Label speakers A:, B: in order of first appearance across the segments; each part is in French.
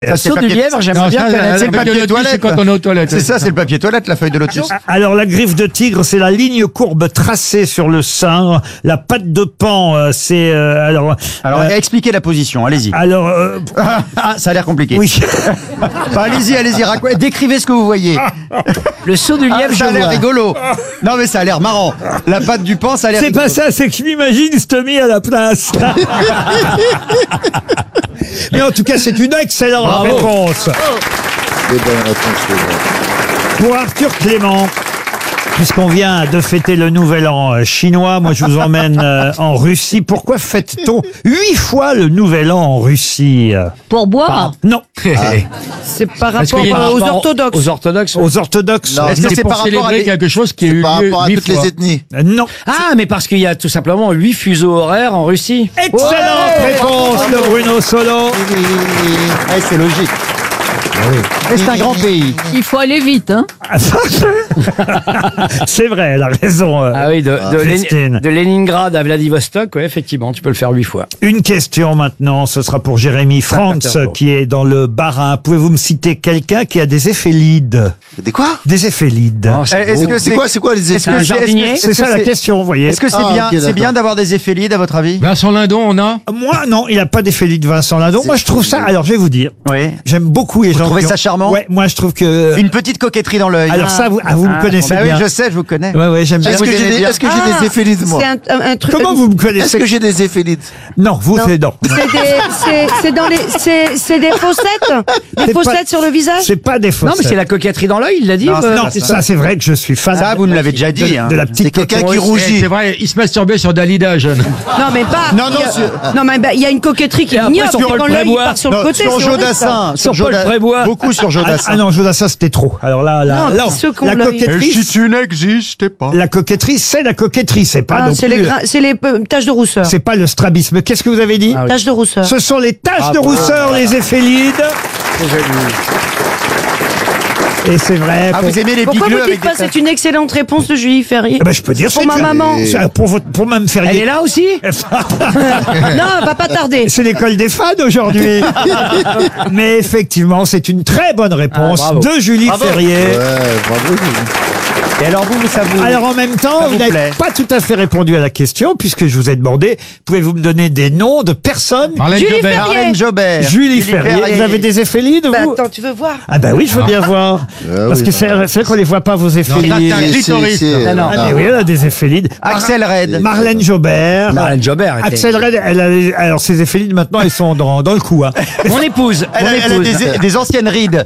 A: Ça, c'est le lièvre, j'aimerais bien connaître.
B: C'est le papier toilette.
C: C'est quand on est aux toilettes.
B: C'est ça, c'est le papier toilette, la feuille de lotus.
D: Alors la griffe de tigre, c'est la ligne courbe tracée sur le sein. La patte de pan, c'est
B: Alors, expliquez la position, allez-y.
D: Alors
B: Ah, ça a l'air compliqué.
D: oui.
B: Bah, allez-y, décrivez ce que vous voyez.
A: Le saut du lièvre,
B: Ça a
A: je
B: l'air
A: vois.
B: rigolo. Non, mais ça a l'air marrant. La patte du pan, ça a l'air
D: C'est
B: rigolo.
D: pas ça, c'est que je m'imagine Stomy à la place. Mais en tout cas, c'est une excellente réponse. Pour Arthur Clément, puisqu'on vient de fêter le nouvel an chinois, moi je vous emmène en Russie. Pourquoi fête-t-on 8 fois le nouvel an en Russie?
E: Pour boire.
D: Non.
A: C'est par
C: Est-ce qu'il y a un
A: rapport aux
C: rapport
A: orthodoques.
C: Aux orthodoques.
D: Aux orthodoxes?
B: Non. Est-ce que c'est
C: pour
B: par rapport à
C: célébrer
B: des-
C: quelque chose qui a eu
F: Par
C: lieu
F: rapport à
C: 8
F: toutes
C: fois.
F: les ethnies.
D: Non.
A: Ah, mais parce qu'il y a tout simplement 8 fuseaux horaires en Russie.
D: Excellente réponse de Bruno Solo.
B: Ouais, c'est logique. Et c'est un grand pays.
E: Il faut aller vite, hein.
D: C'est vrai, elle a raison.
A: Ah oui,
D: Christine.
A: de Leningrad à Vladivostok, ouais, effectivement, tu peux le faire 8 fois.
D: Une question maintenant, ce sera pour Jérémy Frantz
A: Pétersbourg.
D: qui est dans le Bas-Rhin. Pouvez-vous me citer quelqu'un qui a des éphélides?
F: Des quoi?
D: Des éphélides.
A: Oh,
B: Est-ce que
F: C'est quoi les
B: est-ce
F: effets?
B: que
A: un jardinier
D: C'est ça la question, vous voyez.
B: Est-ce que c'est
F: Ah,
B: bien,
F: ok,
B: c'est
F: d'accord.
B: bien d'avoir des éphélides à votre avis?
C: Vincent Lindon, on a.
D: Moi, non, il n'a pas d'éphélides, Vincent Lindon. Moi, je trouve ça, alors je vais vous dire,
B: Oui.
D: j'aime beaucoup les gens
B: trouvez
D: qui ont-
B: ça charmant?
D: Ouais, moi je trouve que...
B: Une petite coquetterie dans l'œil.
D: Alors ça, vous me connaissez
B: Bah
D: bien.
B: oui, je sais, je vous connais.
D: Ouais, j'aime bien.
F: Est-ce que
B: vous
F: j'ai
B: aimez
F: des,
B: bien.
F: est-ce que j'ai des éphélides, moi?
A: C'est un truc.
D: Comment vous me
F: Est-ce
D: connaissez?
F: que j'ai des éphélides?
D: Non, vous, c'est non.
A: C'est des fossettes. Des
D: C'est
A: fossettes
D: pas-
A: sur le visage.
D: C'est pas des fausses.
A: Non, mais c'est la coquetterie dans l'œil, il l'a dit.
B: Non,
D: Non, ça c'est vrai que je suis fan.
B: Ça, vous nous l'avez déjà dit. hein.
D: de la petite
F: C'est quelqu'un
D: coquette.
F: qui rougit.
C: C'est vrai, il se masturbait sur Dalida, jeune.
A: Non, mais pas.
B: Non, non,
A: non, mais il y a une coquetterie qui est
C: après,
A: ignoble.
C: sur Paul
A: Quand l'œil il
C: Prébois.
A: part sur le
B: Non,
A: côté.
B: sur
A: c'est horrible,
B: Jodassin.
A: ça.
C: Sur Paul Prébois.
B: Beaucoup sur
D: Ah
B: Jodassin.
D: non, Jodassin c'était trop. Alors là,
A: Non, ceux qui ont
D: la
A: l'œil.
D: coquetterie,
B: tu n'existais pas.
D: la coquetterie, c'est la coquetterie, c'est pas
A: Ah,
D: non
A: c'est
D: plus-
A: les taches de rousseur.
D: c'est pas le strabisme. Qu'est-ce que vous avez dit?
A: Taches de rousseur.
D: Ce sont les taches de rousseur, les éphélides. Et c'est vrai.
B: Ah, vous aimez les
A: Pourquoi
B: pigleux
A: vous
B: avec
A: dites
B: des
A: pas c'est une excellente réponse de Julie Ferrier?
D: Eh ben, je peux dire
A: Pour
D: c'est
A: ma
D: que-
A: maman.
D: Pour Mme Ferrier.
A: Elle est là aussi? Non, elle va pas tarder.
D: C'est l'école des fans aujourd'hui. Mais effectivement, c'est une très bonne réponse
A: Ah, bravo.
D: de Julie Ferrier.
F: Ouais, bravo.
B: Et alors vous, ça vous...
D: Alors en même temps,
B: Ça
D: vous
B: vous
D: n'avez
B: plaît
D: pas tout à fait répondu à la question puisque je vous ai demandé, pouvez-vous me donner des noms de personnes?
C: Marlène
A: Julie
C: Jobert.
A: Ferrier.
B: Marlène Jobert.
D: Julie Ferrier. Vous avez des éphélides, vous?
A: Bah, attends, tu veux voir?
D: Ah bah oui, je veux bien voir. Parce
F: oui,
D: que c'est vrai qu'on les voit pas, vos
C: t'as
D: éphélides.
C: un clitoris.
A: Non, non.
D: Ah mais oui, elle a des éphélides.
B: Axel Red.
D: Marlène Jobert.
A: Marlène Jobert était-
D: Axel Red, alors ses éphélides maintenant, elles sont dans le cou. Hein.
A: Mon épouse.
B: Elle a des anciennes rides.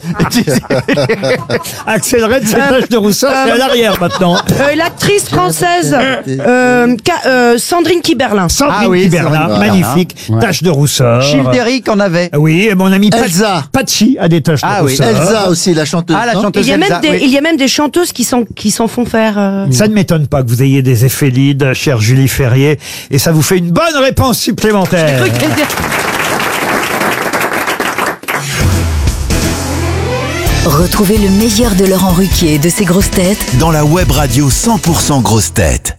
D: Axel Red, ses taches de rousseur, c'est à l'arrière maintenant.
A: L'actrice française Sandrine Kiberlin.
D: Sandrine
B: Ah oui,
D: Kiberlin,
B: Sandrine
D: magnifique, taches de rousseur.
B: Childéric en avait.
D: Oui, et mon ami
F: Elsa.
D: Pachi a des taches de
B: Ah oui.
D: rousseur.
F: Elsa aussi, la chanteuse.
B: Ah, la
F: non?
B: chanteuse
A: Il y a même
B: Elsa,
A: des,
B: oui.
A: il y a même des chanteuses qui s'en font faire.
D: Ça ne m'étonne pas que vous ayez des éphélides, chère Julie Ferrier, et ça vous fait une bonne réponse supplémentaire.
G: Retrouvez le meilleur de Laurent Ruquier et de ses grosses têtes
H: dans la web radio 100% grosses têtes.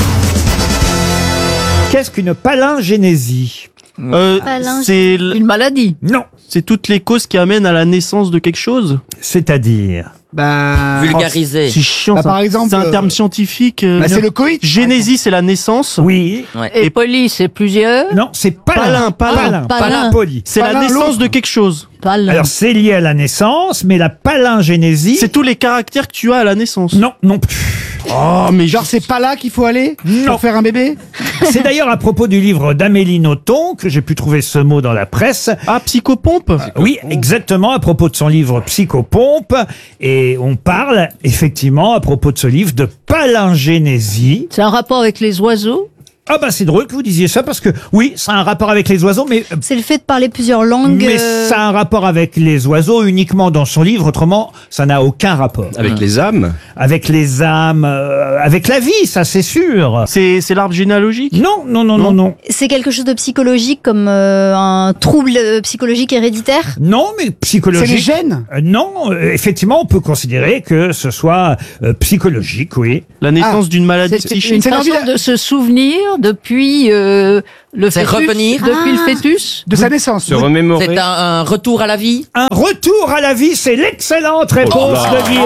D: Qu'est-ce qu'une palingénésie?
I: C'est
E: Une maladie.
D: Non,
I: c'est toutes les causes qui amènent à la naissance de quelque chose.
D: c'est-à-dire...
J: Vulgarisé.
I: C'est chiant.
B: Bah,
I: ça.
B: par exemple,
I: c'est un terme scientifique.
B: c'est le coït.
I: Génésie, c'est la naissance.
D: Oui,
E: Et poli, c'est plusieurs.
D: non, c'est palin.
I: Palin.
E: Palin.
D: Poli.
I: C'est la
B: Palin,
I: naissance
B: l'autre.
I: de quelque chose.
E: Palin.
D: Alors c'est lié à la naissance, mais la palingénésie...
I: C'est tous les caractères que tu as à la naissance.
D: Non, non plus.
I: Oh, mais
B: Genre, c'est pas là qu'il faut aller
D: Non.
B: pour faire un bébé?
D: C'est d'ailleurs à propos du livre d'Amélie Nothomb que j'ai pu trouver ce mot dans la presse.
I: Ah, psychopompe.
D: Oui, exactement, à propos de son livre Psychopompe. Et on parle, effectivement, à propos de ce livre de palingénésie.
E: C'est un rapport avec les oiseaux.
D: Ah bah c'est drôle que vous disiez ça parce que oui, ça a un rapport avec les oiseaux, mais
K: C'est le fait de parler plusieurs langues.
D: ça a un rapport avec les oiseaux uniquement dans son livre, autrement ça n'a aucun rapport.
C: Avec les âmes.
D: Avec les âmes, avec la vie, ça c'est sûr.
I: C'est l'arbre généalogique.
D: Non.
K: C'est quelque chose de psychologique comme un trouble psychologique héréditaire.
D: Non, mais psychologique.
B: C'est les gènes?
D: Non, effectivement, on peut considérer que ce soit psychologique, oui.
I: La naissance d'une maladie
A: C'est
I: psychique.
E: Une façon de se souvenir depuis le
J: C'est
E: fœtus.
J: revenir.
E: Depuis le fœtus.
B: De sa naissance.
C: Se remémorer.
J: C'est un retour à la vie.
D: Un retour à la vie, c'est l'excellente réponse de Guillaume.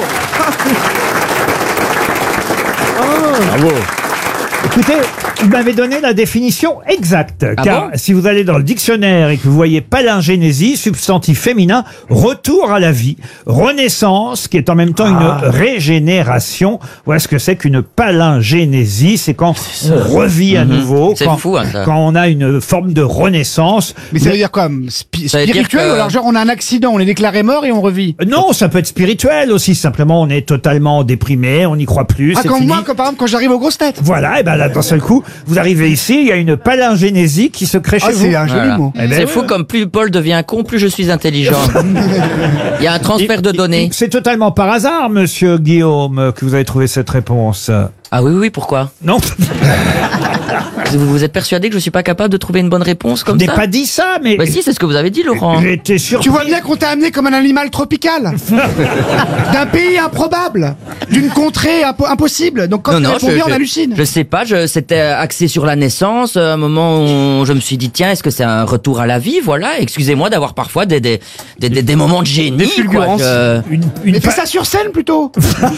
C: Bravo.
D: Écoutez, vous m'avez donné la définition exacte. Car
J: bon
D: si vous allez dans le dictionnaire et que vous voyez palingénésie, substantif féminin, retour à la vie, renaissance, qui est en même temps une régénération. Voilà ce que c'est qu'une palingénésie. C'est quand on revit à nouveau.
J: C'est
D: quand,
J: fou, hein, ça.
D: quand on a une forme de renaissance.
B: Mais ça veut dire quoi
J: Ça veut dire
B: spirituel
J: que-
B: ou alors genre on a un accident, on est déclaré mort et on revit.
D: Non, ça peut être spirituel aussi. Simplement, on est totalement déprimé, on n'y croit plus. c'est
B: Comme
D: fini.
B: moi, par exemple, quand j'arrive aux grosses têtes.
D: Voilà, et ben là, d'un seul coup, vous arrivez ici, il y a une palingénésie qui se crée chez vous.
B: C'est un joli
J: Voilà.
B: mot.
D: Eh ben,
J: C'est fou comme plus Paul devient con, plus je suis intelligent. Il y a un transfert de données.
D: C'est totalement par hasard, monsieur Guillaume, que vous avez trouvé cette réponse.
J: Ah oui, pourquoi
D: Non,
J: Vous êtes persuadé que je suis pas capable de trouver une bonne réponse
D: je
J: comme
D: n'ai
J: ça
D: pas dit ça, mais
J: Bah si, c'est ce que vous avez dit, Laurent.
D: j'étais sûr.
B: Tu vois bien qu'on t'a amené comme un animal tropical. D'un pays improbable. D'une contrée impossible. Donc quand tu réponds bien, on hallucine.
J: Je sais pas, c'était axé sur la naissance, un moment où je me suis dit, tiens, est-ce que c'est un retour à la vie? Voilà, excusez-moi d'avoir parfois des moments de génie.
I: Des fulgurances.
J: Quoi,
B: Mais fais ça sur scène plutôt.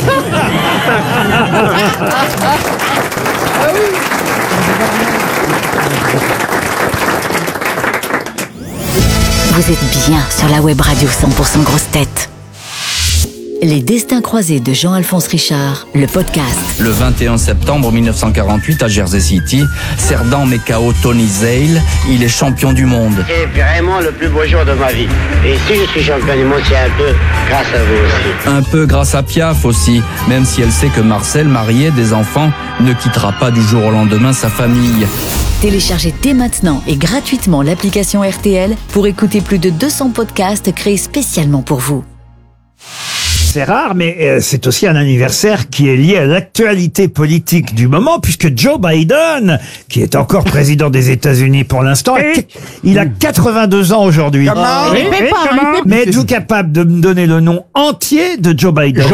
G: Vous êtes bien sur la web radio 100% grosses têtes. Les destins croisés de Jean-Alphonse Richard, le podcast.
L: Le 21 septembre 1948 à Jersey City, Cerdan met KO Tony Zale, il est champion du monde.
M: C'est vraiment le plus beau jour de ma vie. Et si je suis champion du monde, c'est un peu grâce à vous aussi.
L: Un peu grâce à Piaf aussi, même si elle sait que Marcel, marié, des enfants, ne quittera pas du jour au lendemain sa famille.
G: Téléchargez dès maintenant et gratuitement l'application RTL pour écouter plus de 200 podcasts créés spécialement pour vous.
D: C'est rare, mais c'est aussi un anniversaire qui est lié à l'actualité politique du moment, puisque Joe Biden, qui est encore président des États-Unis pour l'instant, il a 82 ans aujourd'hui. Mais êtes-vous capable de me donner le nom entier de Joe Biden?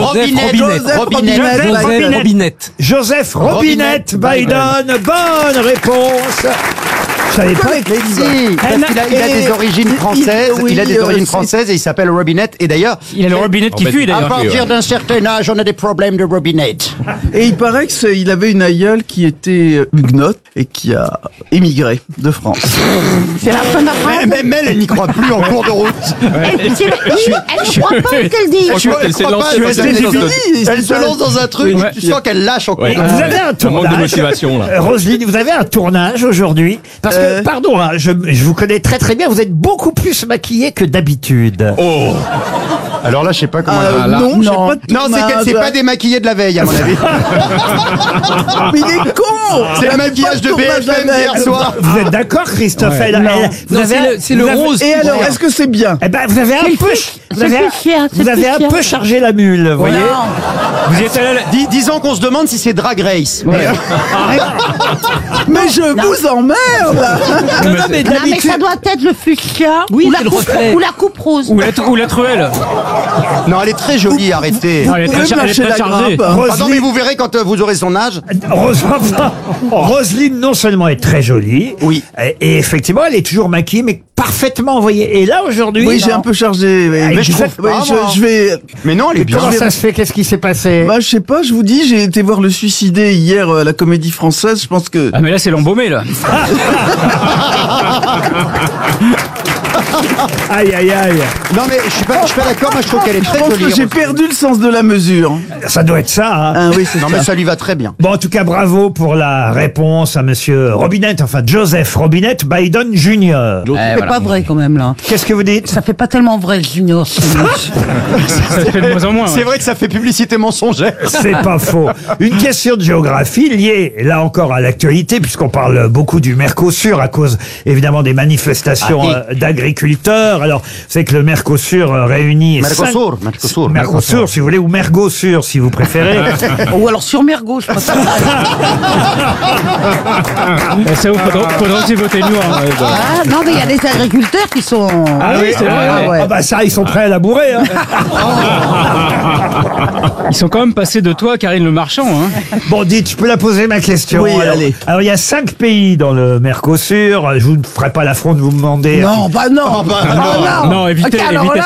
D: Joseph Robinette Biden. Bonne réponse. Je savais pas.
B: Si, parce qu'il a des origines françaises. Il a des origines françaises et il s'appelle Robinette. Et d'ailleurs,
C: Il a le robinette qui fuit
B: à
C: d'ailleurs.
B: partir d'un certain âge, on a des problèmes de Robinette.
I: Et il paraît qu'il avait une aïeule qui était huguenote et qui a émigré de France.
K: C'est la fin de la phrase.
B: Même elle n'y croit plus en cours de route.
K: Elle ne croit pas ce qu'elle dit.
C: Franchement, elle s'est lancée dans
B: Elle se lance dans un truc,
C: Ouais.
B: tu sens qu'elle lâche en cours.
C: Ouais.
D: Vous avez un
C: Un manque de
D: tournage.
C: motivation là.
D: Roselyne, vous avez un tournage aujourd'hui. Parce que, pardon, hein, je vous connais très très bien. Vous êtes beaucoup plus maquillée que d'habitude.
C: Oh.
B: Alors là, je sais pas comment.
I: Non, j'ai pas de
B: Non, c'est
I: tournage.
B: qu'elle s'est pas démaquillée de la veille, à mon avis.
I: Mais il est con.
B: C'est le maquillage de BFM d'hier soir.
D: Vous êtes d'accord, Christophe? Vous
C: Non,
D: avez un-
C: c'est le
D: vous avez-
C: rose.
I: Et alors, est-ce que c'est bien?
D: Eh ben, vous avez un peu, vous avez un peu chargé la mule, vous voyez.
C: Vous y êtes allé.
B: Disons qu'on se demande si c'est Drag Race.
I: Mais je vous emmerde.
D: Non, mais
E: Non, mais ça doit être le fuchsia ou, la coupe rose.
C: Ou la truelle.
B: Non, elle est très jolie, arrêtez.
C: Non, elle est
I: Vous pouvez
C: très
I: me lâcher la
C: chargée.
I: grappe.
B: Pardon, mais vous verrez quand vous aurez son âge.
D: Roselyne, non seulement est très jolie,
B: Oui.
D: et effectivement, elle est toujours maquillée, mais parfaitement envoyée. Et là, aujourd'hui,
I: Oui, j'ai un peu chargé.
D: Mais je trouve
I: Oui,
B: pas, moi.
I: je vais.
B: Mais non, elle est bien.
D: comment ça se fait? Qu'est-ce qui s'est passé?
I: Bah, je sais pas, je vous dis, j'ai été voir Le Suicidé hier à la Comédie Française. Je pense que.
C: Ah mais là c'est l'embaumé là.
D: Aïe, aïe, aïe.
B: Non, mais je suis pas d'accord, moi je trouve qu'elle est
I: Je
B: très
I: pense
B: jolie.
I: que j'ai perdu le sens de la mesure.
D: Ça doit être ça, hein.
I: Ah oui, c'est
B: Non,
I: ça.
B: mais ça lui va très bien.
D: Bon, en tout cas, bravo pour la réponse à monsieur Robinette, enfin Joseph Robinette Biden Jr.
E: C'est pas vrai quand même là.
D: Qu'est-ce que vous dites?
E: Ça fait pas tellement vrai Junior.
C: Ça fait de moins en moins.
B: C'est vrai que ça fait publicité mensongère.
D: C'est pas faux. Une question de géographie liée, là encore, à l'actualité, puisqu'on parle beaucoup du Mercosur à cause, évidemment, des manifestations d'agriculture. agriculteurs. Alors, c'est que le Mercosur réunit... Mercosur, si vous voulez, ou Mergosur, si vous préférez.
E: Ou alors sur Mergo, je préfère.
C: Ça vous faudra aussi voter nous. Hein.
E: Ah, non, mais il y a des agriculteurs qui sont...
C: Ah oui, c'est vrai.
E: Ah, ouais.
D: Ah bah ça, ils sont prêts à labourer. Hein.
C: Ils sont quand même passés de toi, Karine Le Marchand. Hein.
D: Bon, dites, je peux la poser ma question.
I: Oui,
D: alors,
I: allez.
D: Alors, il y a 5 pays dans le Mercosur. Je vous ferai pas l'affront de vous demander.
E: Non, bah non.
C: Non, évitez,
E: Ok, alors
C: évitez
E: là,